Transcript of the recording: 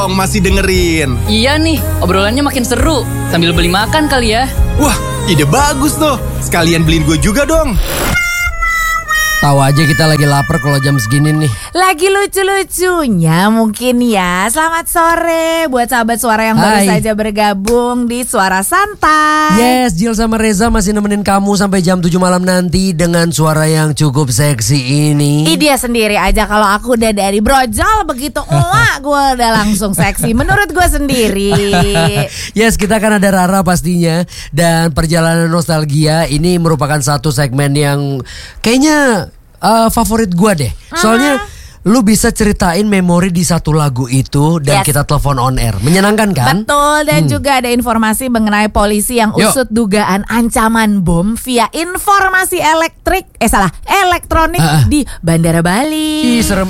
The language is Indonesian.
dong, masih dengerin. Iya nih, obrolannya makin seru. Sambil beli makan kali ya. Wah, ide bagus tuh. Sekalian beliin gue juga dong. Tahu aja kita lagi lapar kalau jam segini nih. Lagi lucu-lucunya mungkin ya. Selamat sore buat sahabat suara yang baru saja bergabung di Suara Santai. Yes, Jill sama Reza masih nemenin kamu sampai jam 7 malam nanti dengan suara yang cukup seksi ini. Dia sendiri aja kalau aku udah dari brojol begitu gue udah langsung seksi menurut gue sendiri. Yes, kita kan ada Rara pastinya. Dan perjalanan nostalgia ini merupakan satu segmen yang kayaknya favorit gue deh. Soalnya lu bisa ceritain memori di satu lagu itu dan kita telepon on air. Menyenangkan kan? Betul, dan juga ada informasi mengenai polisi yang usut dugaan ancaman bom via informasi elektronik di Bandara Bali. Ih, serem